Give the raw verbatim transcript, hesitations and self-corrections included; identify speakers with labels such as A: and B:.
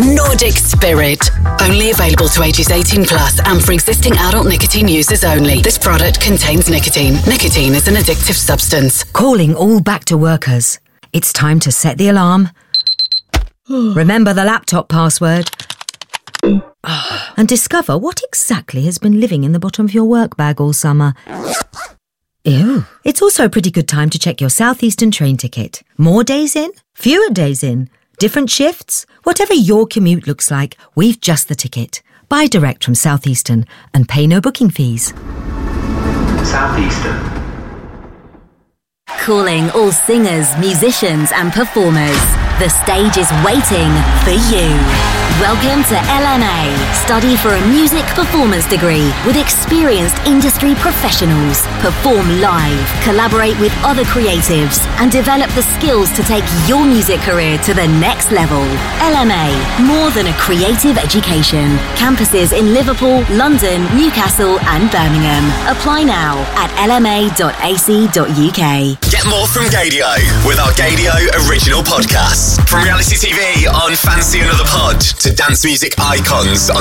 A: Nordic Spirit. Only available to ages eighteen plus and for existing adult nicotine users only. This product contains nicotine. Nicotine is an addictive substance.
B: Calling all back to workers. It's time to set the alarm. Remember the laptop password. And discover what exactly has been living in the bottom of your work bag all summer. Ew. It's also a pretty good time to check your Southeastern train ticket. More days in? Fewer days in? Different shifts? Whatever your commute looks like, we've just the ticket. Buy direct from Southeastern and pay no booking fees.
C: Southeastern.
D: Calling all singers, musicians and performers. The stage is waiting for you. Welcome to L M A. Study for a music performance degree with experienced industry professionals. Perform live, collaborate with other creatives and develop the skills to take your music career to the next level. L M A, more than a creative education. Campuses in Liverpool, London, Newcastle and Birmingham. Apply now at l m a dot a c dot u k.
E: Get more from Gadio with our Gadio original podcasts. From reality T V on Fancy Another Pod to dance music icons on